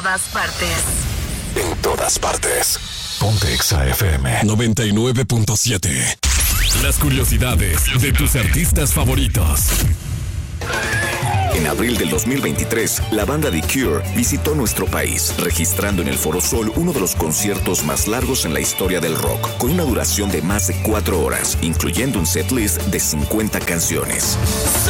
todas partes. En todas partes. Ponte Exa FM 99.7. Las curiosidades de tus artistas favoritos. En abril del 2023, la banda The Cure visitó nuestro país, registrando en el Foro Sol uno de los conciertos más largos en la historia del rock, con una duración de más de 4 horas, incluyendo un setlist de 50 canciones.